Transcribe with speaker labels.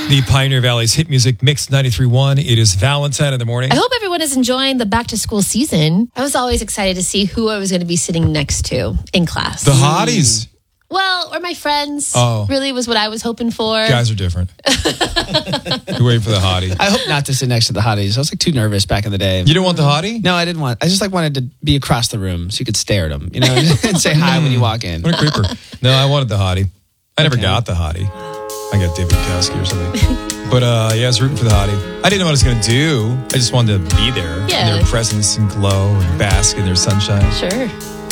Speaker 1: The Pioneer Valley's hit music mix 93.1. It is Valentine in the morning.
Speaker 2: I hope everyone is enjoying the back to school season. I was always excited to see who I was going to be sitting next to in class.
Speaker 1: The hotties.
Speaker 2: Well, or my friends.
Speaker 1: Oh.
Speaker 2: Really was what I was hoping for.
Speaker 1: Guys are different. You're waiting for the hottie.
Speaker 3: I hope not to sit next to the hotties. I was too nervous back in the day.
Speaker 1: You didn't want the hottie?
Speaker 3: No, I didn't want. I just wanted to be across the room so you could stare at them, and say hi when you walk in.
Speaker 1: What a creeper. No, I wanted the hottie. I never got the hottie. I got David Kowski or something. But I was rooting for the hottie. I didn't know what I was going to do. I just wanted to be there.
Speaker 2: Yeah.
Speaker 1: In their presence and glow and bask in their sunshine.
Speaker 2: Sure.